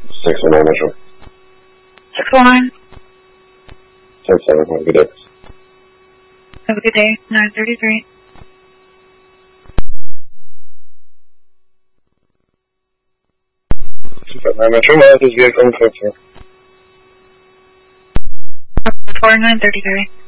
609 Metro. 609. 10-7, have a good day. Have a good day. 933. Metro, this vehicle, 4933.